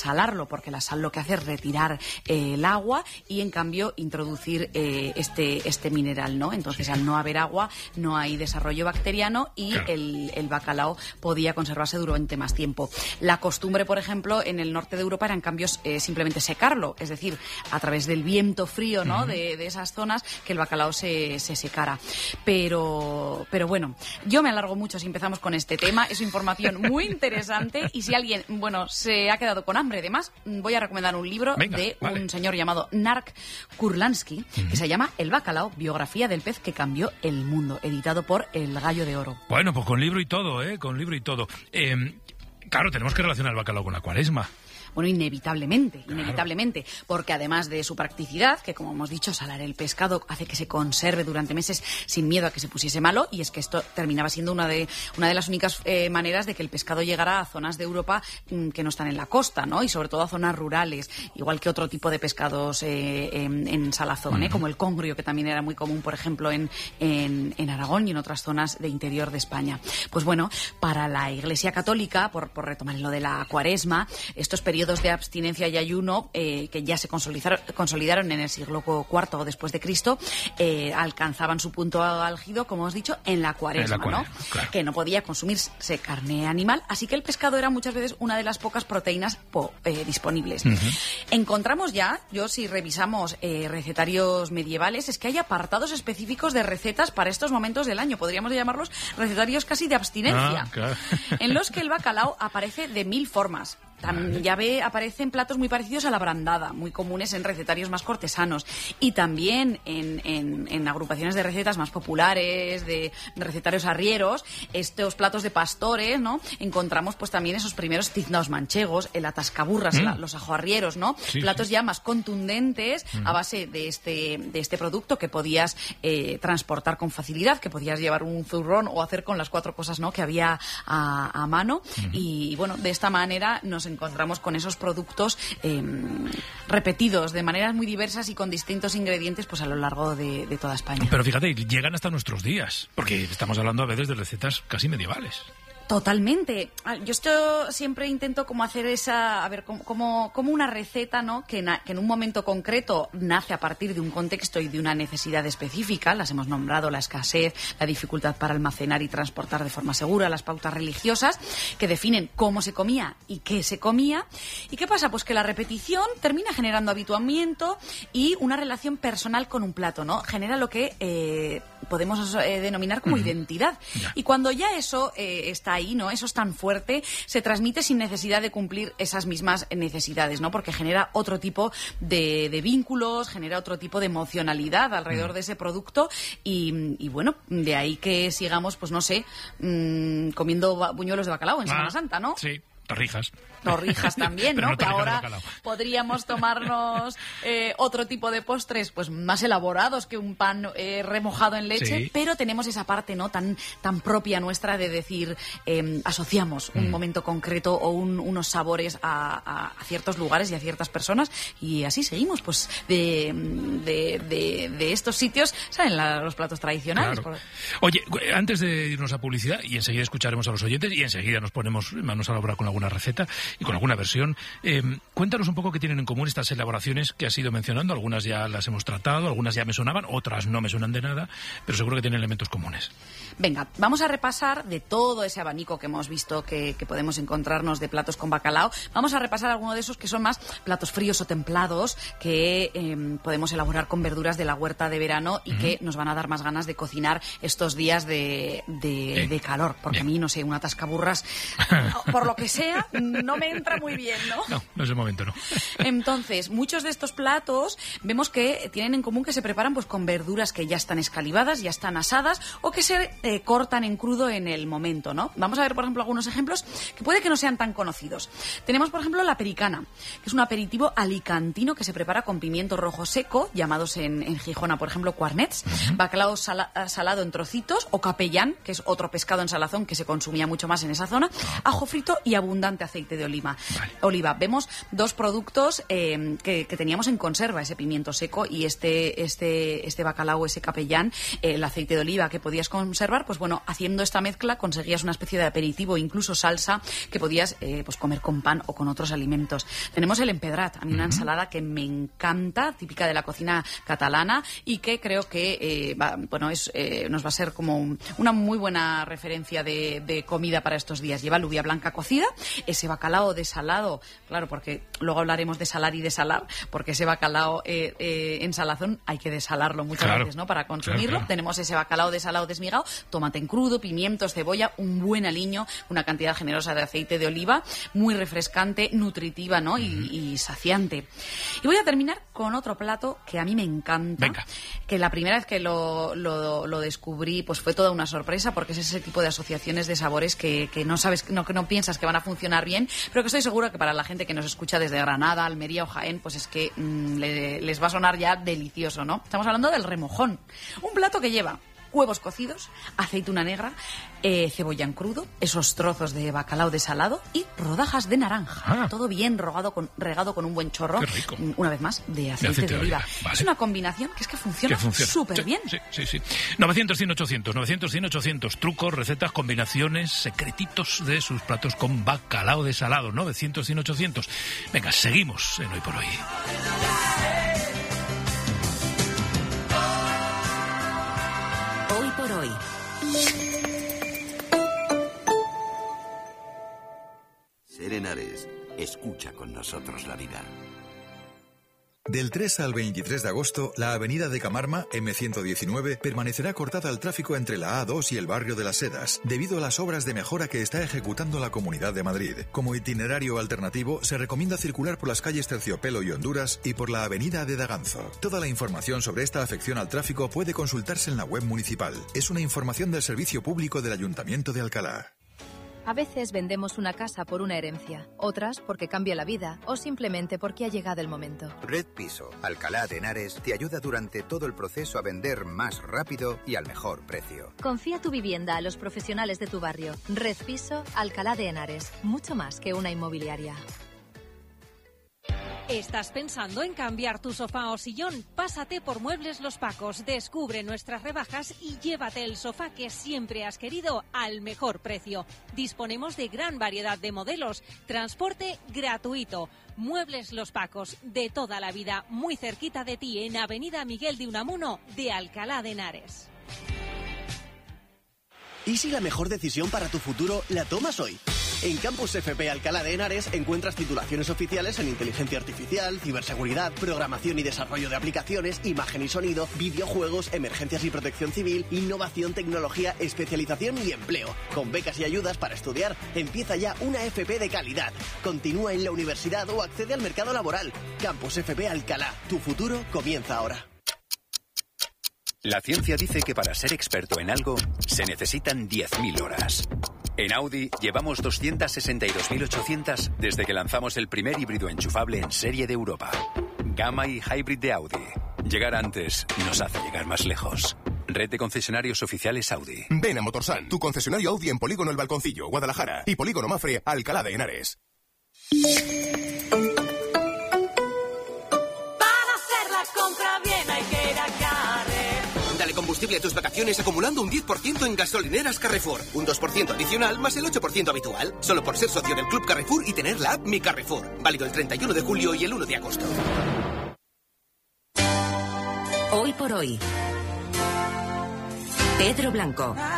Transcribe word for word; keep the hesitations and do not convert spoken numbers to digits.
salarlo, porque la sal lo que hace es retirar eh, el agua y en cambio introducir eh, este, este mineral, ¿no? Entonces, sí. al no haber agua, no hay desarrollo bacteriano y claro. el, el bacalao podía conservarse durante más tiempo. La costumbre, por ejemplo, en el norte de Europa era en cambio eh, simplemente secarlo, es decir, a través del viento frío, ¿no? Uh-huh. de, de esas zonas, que el bacalao se, se secara. Pero, pero bueno, yo me alargo mucho si empezamos con este tema. Es información muy interesante y si alguien, bueno, se ha quedado con hambre, además, voy a recomendar un libro Venga, de vale. un señor llamado Nark Kurlansky, uh-huh. que se llama El bacalao, biografía del pez que cambió el mundo, editado por El Gallo de Oro. Bueno, pues con libro y todo, ¿eh? Con libro y todo. Eh, claro, tenemos que relacionar el bacalao con la Cuaresma. Bueno, inevitablemente, claro. inevitablemente, porque además de su practicidad, que como hemos dicho, salar el pescado hace que se conserve durante meses sin miedo a que se pusiese malo, y es que esto terminaba siendo una de una de las únicas eh, maneras de que el pescado llegara a zonas de Europa mm, que no están en la costa, ¿no? Y sobre todo a zonas rurales, igual que otro tipo de pescados eh, en, en salazón, uh-huh. ¿eh? Como el congrio, que también era muy común, por ejemplo, en, en, en Aragón y en otras zonas de interior de España. Pues bueno, para la Iglesia Católica, por, por retomar lo de la Cuaresma, estos periodos de abstinencia y ayuno eh, que ya se consolidaron, consolidaron en el siglo cuarto después de Cristo, eh, alcanzaban su punto álgido, como os he dicho, en la Cuaresma, en la cuaresma ¿no? Claro. Que no podía consumirse carne animal, así que el pescado era muchas veces una de las pocas proteínas po, eh, disponibles. Uh-huh. Encontramos ya, yo si revisamos eh, recetarios medievales, es que hay apartados específicos de recetas para estos momentos del año, podríamos llamarlos recetarios casi de abstinencia, ah, claro. en los que el bacalao aparece de mil formas. También, ya ve, aparecen platos muy parecidos a la brandada, muy comunes en recetarios más cortesanos y también en, en, en agrupaciones de recetas más populares, de recetarios arrieros, estos platos de pastores, ¿no? Encontramos pues también esos primeros tiznaos manchegos, el atascaburras, mm. la, los ajoarrieros, ¿no? Sí, platos sí. ya más contundentes mm. a base de este, de este producto que podías eh, transportar con facilidad, que podías llevar un zurrón o hacer con las cuatro cosas, ¿no? que había a, a mano mm. y, y bueno, de esta manera nos encontramos con esos productos eh, repetidos de maneras muy diversas y con distintos ingredientes pues a lo largo de, de toda España. Pero fíjate, llegan hasta nuestros días, porque estamos hablando a veces de recetas casi medievales. Totalmente. Yo esto siempre intento como hacer esa, a ver, como, como, como una receta, ¿no? Que, na, que en un momento concreto nace a partir de un contexto y de una necesidad específica. Las hemos nombrado, la escasez, la dificultad para almacenar y transportar de forma segura, las pautas religiosas que definen cómo se comía y qué se comía. ¿Y qué pasa? Pues que la repetición termina generando habituamiento y una relación personal con un plato, ¿no? Genera lo que eh, podemos eh, denominar como uh-huh. identidad. Yeah. Y cuando ya eso eh, está ahí, ¿no? Eso es tan fuerte, se transmite sin necesidad de cumplir esas mismas necesidades, ¿no? Porque genera otro tipo de, de vínculos, genera otro tipo de emocionalidad alrededor mm. de ese producto y, y bueno, de ahí que sigamos, pues no sé, mmm, comiendo buñuelos de bacalao en ah, Semana Santa, ¿no? Sí. Torrijas. Torrijas también, ¿no? no que ahora podríamos tomarnos eh, otro tipo de postres pues más elaborados que un pan eh, remojado en leche, sí. pero tenemos esa parte no tan tan propia nuestra de decir, eh, asociamos mm. un momento concreto o un, unos sabores a, a, a ciertos lugares y a ciertas personas y así seguimos, pues de, de, de, de estos sitios salen la, los platos tradicionales. Claro. Por... Oye, antes de irnos a publicidad y enseguida escucharemos a los oyentes y enseguida nos ponemos manos a la obra con alguna receta y con alguna versión. Eh, cuéntanos un poco qué tienen en común estas elaboraciones que has ido mencionando. Algunas ya las hemos tratado, algunas ya me sonaban, otras no me suenan de nada, pero seguro que tienen elementos comunes. Venga, vamos a repasar de todo ese abanico que hemos visto que, que podemos encontrarnos de platos con bacalao. Vamos a repasar algunos de esos que son más platos fríos o templados que eh, podemos elaborar con verduras de la huerta de verano y uh-huh. que nos van a dar más ganas de cocinar estos días de, de, de calor. Porque Bien. a mí, no sé, una tascaburras, por lo que sea, no me entra muy bien, ¿no? No, no es el momento, no. Entonces, muchos de estos platos vemos que tienen en común que se preparan pues con verduras que ya están escalivadas, ya están asadas o que se eh, cortan en crudo en el momento, ¿no? Vamos a ver, por ejemplo, algunos ejemplos que puede que no sean tan conocidos. Tenemos, por ejemplo, la pericana, que es un aperitivo alicantino que se prepara con pimiento rojo seco, llamados en, en Gijona, por ejemplo, cuarnets, uh-huh. bacalao sala, salado en trocitos o capellán, que es otro pescado en salazón que se consumía mucho más en esa zona, ajo frito y abundante aceite de oliva. Vale. Oliva. Vemos dos productos eh, que, que teníamos en conserva, ese pimiento seco y este, este, este bacalao, ese capellán, eh, el aceite de oliva que podías conservar. Pues bueno, haciendo esta mezcla conseguías una especie de aperitivo, incluso salsa, que podías eh, pues comer con pan o con otros alimentos. Tenemos el empedrat, a mí una uh-huh. ensalada que me encanta, típica de la cocina catalana y que creo que eh, va, bueno, es, eh, nos va a ser como un, una muy buena referencia de, de comida para estos días. Lleva alubia blanca cocida, ese bacalao desalado, claro, porque luego hablaremos de salar y desalar, porque ese bacalao eh, eh, en salazón hay que desalarlo muchas claro. veces, ¿no?, para consumirlo. Claro, claro. Tenemos ese bacalao desalado desmigado, tomate en crudo, pimientos, cebolla, un buen aliño, una cantidad generosa de aceite de oliva, muy refrescante, nutritiva, ¿no?, uh-huh. y, y saciante. Y voy a terminar con otro plato que a mí me encanta. Venga. Que la primera vez que lo, lo, lo descubrí pues fue toda una sorpresa, porque es ese tipo de asociaciones de sabores que, que no sabes, no, que no piensas que van a funcionar bien, pero que estoy segura que para la gente que nos escucha desde Granada, Almería o Jaén, pues es que mmm, le, les va a sonar ya delicioso, ¿no? Estamos hablando del remojón, un plato que lleva huevos cocidos, aceituna negra, eh, cebolla en crudo, esos trozos de bacalao desalado y rodajas de naranja. Ah. Todo bien regado con, regado con un buen chorro, una vez más, de aceite de, aceite de oliva. Vale. Es una combinación que es que funciona súper bien. Sí, sí, sí. novecientos, cien, ochocientos, novecientos, cien, ochocientos. Trucos, recetas, combinaciones, secretitos de sus platos con bacalao desalado. novecientos, cien, ochocientos. Venga, seguimos en Hoy por Hoy. Hoy por Hoy. Ser Henares, escucha con nosotros la vida. Del tres al veintitrés de agosto, la avenida de Camarma, eme ciento diecinueve, permanecerá cortada al tráfico entre la A dos y el barrio de las Sedas, debido a las obras de mejora que está ejecutando la Comunidad de Madrid. Como itinerario alternativo, se recomienda circular por las calles Terciopelo y Honduras y por la avenida de Daganzo. Toda la información sobre esta afección al tráfico puede consultarse en la web municipal. Es una información del Servicio Público del Ayuntamiento de Alcalá. A veces vendemos una casa por una herencia, otras porque cambia la vida o simplemente porque ha llegado el momento. Red Piso, Alcalá de Henares, te ayuda durante todo el proceso a vender más rápido y al mejor precio. Confía tu vivienda a los profesionales de tu barrio. Red Piso, Alcalá de Henares, mucho más que una inmobiliaria. ¿Estás pensando en cambiar tu sofá o sillón? Pásate por Muebles Los Pacos, descubre nuestras rebajas y llévate el sofá que siempre has querido al mejor precio. Disponemos de gran variedad de modelos, transporte gratuito. Muebles Los Pacos, de toda la vida, muy cerquita de ti, en Avenida Miguel de Unamuno, de Alcalá de Henares. ¿Y si la mejor decisión para tu futuro la tomas hoy? En Campus F P Alcalá de Henares encuentras titulaciones oficiales en inteligencia artificial, ciberseguridad, programación y desarrollo de aplicaciones, imagen y sonido, videojuegos, emergencias y protección civil, innovación, tecnología, especialización y empleo. Con becas y ayudas para estudiar, empieza ya una F P de calidad. Continúa en la universidad o accede al mercado laboral. Campus F P Alcalá, tu futuro comienza ahora. La ciencia dice que para ser experto en algo se necesitan diez mil horas. En Audi llevamos doscientas sesenta y dos mil ochocientas desde que lanzamos el primer híbrido enchufable en serie de Europa. Gamma y Hybrid de Audi. Llegar antes nos hace llegar más lejos. Red de concesionarios oficiales Audi. Ven a Motorsan, tu concesionario Audi en Polígono El Balconcillo, Guadalajara, y Polígono Mafre, Alcalá de Henares. Para hacer la compra bien hay que ir a Carrefour. Dale combustible a tus vacaciones acumulando un diez por ciento en gasolineras Carrefour. Un dos por ciento adicional más el ocho por ciento habitual. Solo por ser socio del Club Carrefour y tener la app Mi Carrefour. Válido el treinta y uno de julio y el uno de agosto. Hoy por Hoy. Pedro Blanco.